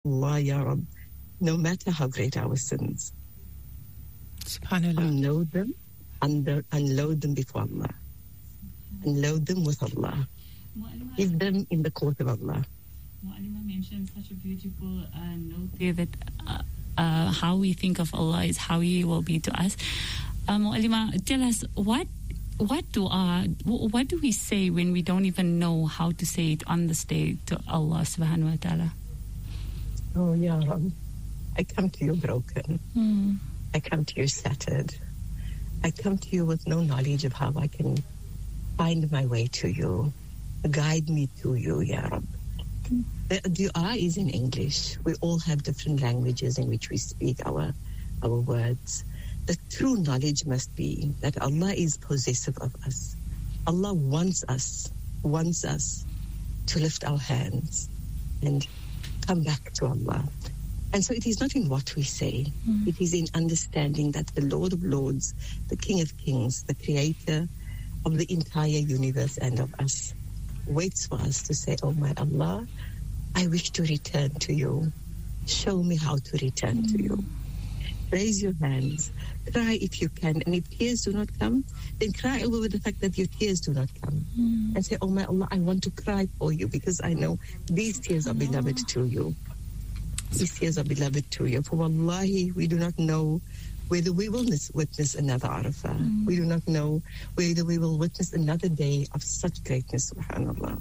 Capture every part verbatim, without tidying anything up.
Allah, Ya Rab, no matter how great our sins, SubhanAllah. unload them, under, unload them before Allah, unload them with Allah, give them in the court of Allah. Mu'alima mentioned such a beautiful uh, note there that uh, uh, how we think of Allah is how He will be to us. Uh, Mu'alima, tell us what what dua, what do we say when we don't even know how to say it on this day to Allah subhanahu wa ta'ala? Oh, Ya Rab, I come to you broken. Mm. I come to you shattered. I come to you with no knowledge of how I can find my way to you. Guide me to you, Ya Rab. The dua is in English. We all have different languages in which we speak our our words. The true knowledge must be that Allah is possessive of us. Allah wants us, wants us to lift our hands and come back to Allah. And so it is not in what we say. Mm. It is in understanding that the Lord of Lords, the King of Kings, the Creator of the entire universe and of us, waits for us to say, oh my Allah, I wish to return to you. Show me how to return mm. to you. Raise your hands. Cry if you can. And if tears do not come, then cry over the fact that your tears do not come. Mm. And say, oh my Allah, I want to cry for you because I know these tears are beloved to you. These tears are beloved to you. For wallahi, we do not know whether we will witness another Arafah. Mm. We do not know whether we will witness another day of such greatness, subhanAllah.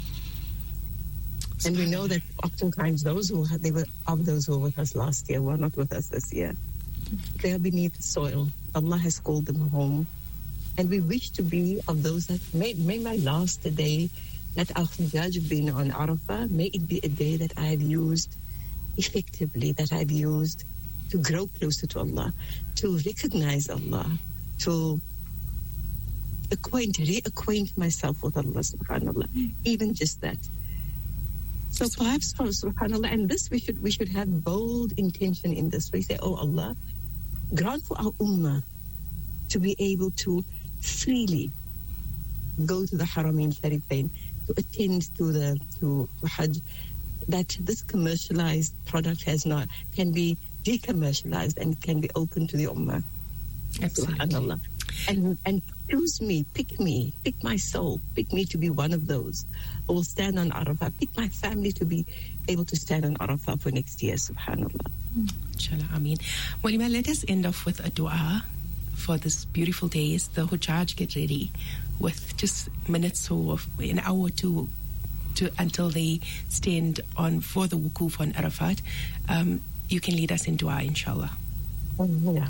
And we know that oftentimes those who have, they were of those who were with us last year were not with us this year. They are beneath the soil. Allah has called them home. And we wish to be of those that may, may my last day that our Hujjaj have been on Arafah, may it be a day that I have used effectively, that I've used to grow closer to Allah, to recognize Allah, to acquaint, reacquaint myself with Allah, subhanAllah, even just that. So perhaps for subhanAllah, and this we should we should have bold intention in this. We say, oh Allah, grant for our ummah to be able to freely go to the Haramain Sharifain, to attend to the to Hajj, that this commercialized product has not can be decommercialized and can be open to the ummah. Absolutely. SubhanAllah. And and choose me, pick me, pick my soul, pick me to be one of those who will stand on Arafah, pick my family to be able to stand on Arafah for next year, subhanAllah. Inshallah, Ameen. Well, Imam, let us end off with a dua for this beautiful day. As the Hujjaj get ready with just minutes or an hour or two to, until they stand on for the wukuf on Arafat. Um, you can lead us in dua, inshallah. Yeah.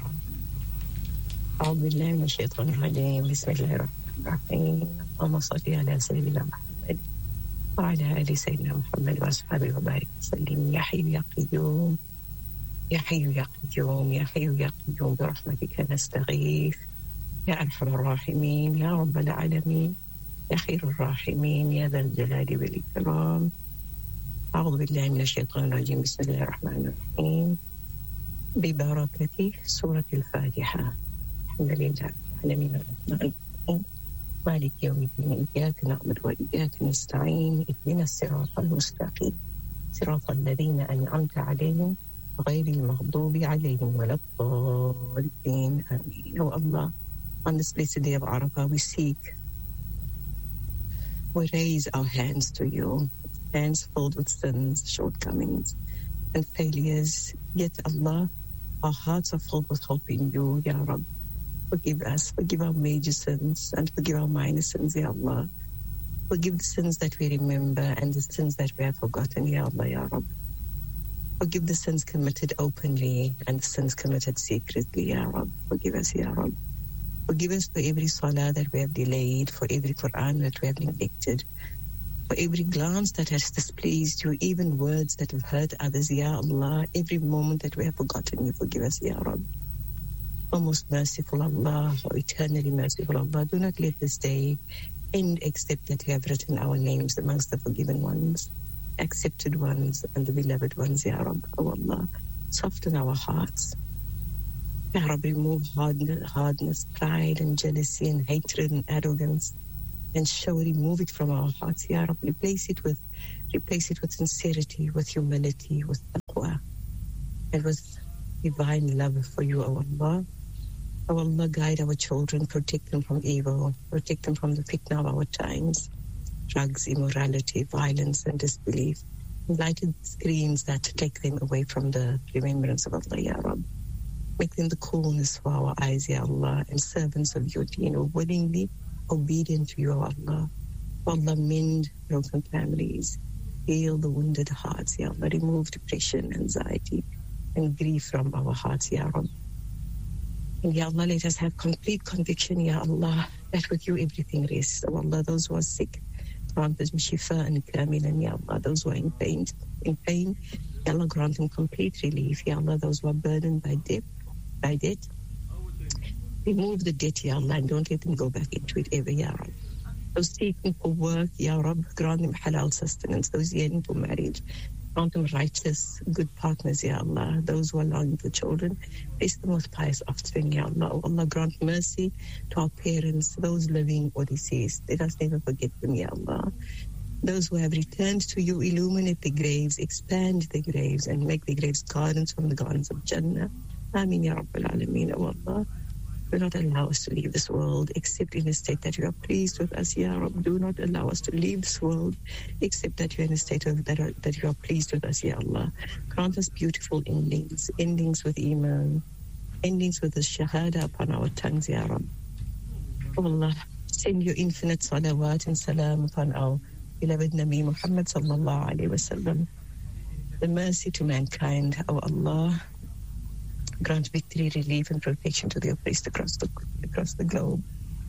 أعوذ بالله من الشيطان الرجيم بسم الله الرحمن الرحيم اللهم صل على سيدنا محمد وعلى آل سيدنا محمد وأصحابه وبارك وسلم يا حي يا قيوم يا حي يا قيوم يا حي يا قيوم برحمتك نستغيث يا أرحم الراحمين يا رب العالمين يا خير الراحمين يا ذا الجلال والإكرام أعوذ بالله من الشيطان الرجيم بسم الله الرحمن الرحيم ببركة سورة الفاتحة الحمد لله العالمين الرحمن الرحيم مالك يوم الدين إياك نعبد وإياك نستعين اهدنا الصراط المستقيم صراط الذين أنعمت عليهم غير المغضوب عليهم ولا الضالين آمين. Oh Allah, on this blessed day of Arafah, we seek, we raise our hands to you, hands filled with sins, shortcomings, and failures. Yet Allah, our hearts are filled with hope in you, Ya Rabb. Forgive us, forgive our major sins and forgive our minor sins, Ya Allah. Forgive the sins that we remember and the sins that we have forgotten, Ya Allah, Ya Rabb. Forgive the sins committed openly and the sins committed secretly, Ya Rabb. Forgive us, Ya Rabb. Forgive us for every salah that we have delayed, for every Quran that we have neglected, for every glance that has displeased you, even words that have hurt others, Ya Allah. Every moment that we have forgotten you, forgive us, Ya Rabb. O most merciful Allah, O eternally merciful Allah, do not let this day end except that you have written our names amongst the forgiven ones, accepted ones, and the beloved ones, Ya Rabb. O Allah, soften our hearts. Ya Rabb, remove hardness, hardness, pride and jealousy and hatred and arrogance, and show, remove it from our hearts, Ya Rabb. Replace it with, replace it with sincerity, with humility, with taqwa. It was divine love for you, O Allah. O Allah, guide our children, protect them from evil, protect them from the fitna of our times, drugs, immorality, violence, and disbelief. Lighted screens that take them away from the remembrance of Allah, Ya Rabb. Make them the coolness for our eyes, Ya Allah, and servants of your deen, or willingly obedient to you, Allah. Allah, mend broken families, heal the wounded hearts, Ya Allah. Remove depression, anxiety, and grief from our hearts, Ya Rabb. And Ya Allah, let us have complete conviction, Ya Allah, that with you everything rests. Oh Allah, those who are sick, grant them shifa and kamilan, Ya Allah. Those who are in pain, in pain, Ya Allah, grant them complete relief, Ya Allah. Those who are burdened by debt, by debt, remove the debt, Ya Allah, and don't let them go back into it ever, Ya Rabb. Those seeking for work, Ya Rabb, grant them halal sustenance. Those yearning for marriage, grant them righteous, good partners, Ya Allah. Those who are longing for children, bless them with pious offspring, Ya Allah. Oh Allah, grant mercy to our parents, those living or deceased. Let us never forget them, Ya Allah. Those who have returned to you, illuminate the graves, expand the graves, and make the graves gardens from the gardens of Jannah. Ameen, Ya Rabbil Alameen, O Allah. Do not allow us to leave this world except in a state that you are pleased with us, Ya Rabb. Do not allow us to leave this world except that you are in a state of that, are, that you are pleased with us, Ya Allah. Grant us beautiful endings, endings with Iman, endings with the Shahada upon our tongues, Ya Rabb. Oh Allah, send your infinite salawat and salam upon our beloved Nabi Muhammad sallallahu alayhi wa sallam. The mercy to mankind, O Allah. Grant victory, relief, and protection to the oppressed across the across the globe.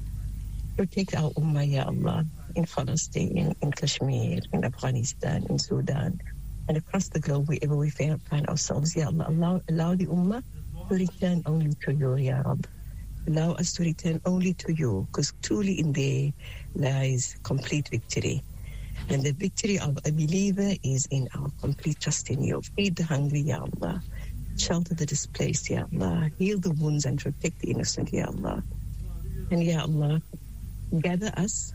Protect our ummah, Ya Allah, in Palestine, in Kashmir, in Afghanistan, in Sudan, and across the globe, wherever we find ourselves, Ya Allah. Allow, allow the ummah to return only to you, Ya Rabb. Allow us to return only to you, because truly in there lies complete victory. And the victory of a believer is in our complete trust in you. Feed the hungry, Ya Allah. Shelter the displaced, Ya Allah. Heal the wounds and protect the innocent, Ya Allah. And Ya Allah, gather us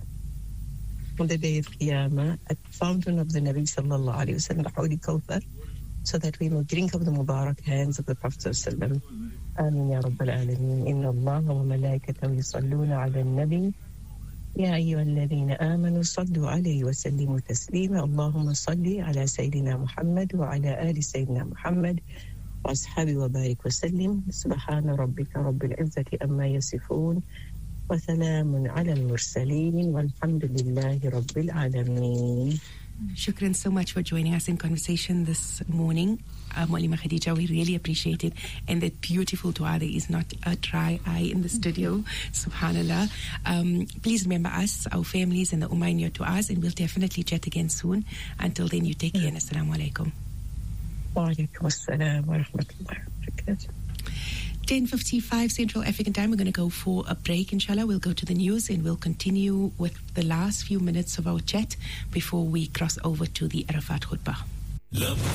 on the day of Qiyamah at the fountain of the Nabi sallallahu alayhi wa sallam, Hawli Kawthar, so that we will drink of the Mubarak hands of the Prophet sallallahu alayhi wa sallam. Ameen, Ya Rabbil Alameen. Inna Allah wa malaikatahu yusalluna ala al-Nabi. يا أيها الذين آمنوا صلوا عليه وسلموا تسليما اللهم صل على سيدنا محمد وعلى آل سيدنا محمد وأصحابه وبارك وسلم سبحان ربك رب العزة أما يصفون وسلام على المرسلين والحمد لله رب العالمين. Shukran so much for joining us in conversation this morning. Uh, Maulima Khadija, we really appreciate it. And that beautiful dua, there is not a dry eye in the studio. Subhanallah. Um, please remember us, our families, and the Ummah in your duas, and we'll definitely chat again soon. Until then, you take care. And Assalamu alaikum. Wa alaikum assalam wa rahmatullahi wa barakatuh. ten fifty-five Central African Time. We're going to go for a break, inshallah. We'll go to the news and we'll continue with the last few minutes of our chat before we cross over to the Arafat Khutbah.